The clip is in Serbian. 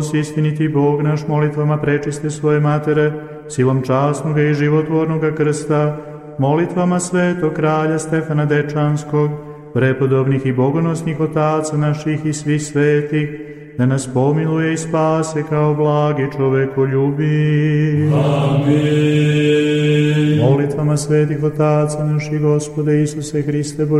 istiniti Bog naš, molitvama prečiste svoje matere, silom časnoga i životvornoga krsta, molitvama svetog kralja Stefana Dečanskog, prepodobnih i bogonosnih otaca naših i svih svetih, da nas pomiluje i spase kao blagi čovekoljubi. Amin. Molitvama svetih otaca naših, Gospode Isuse Hriste,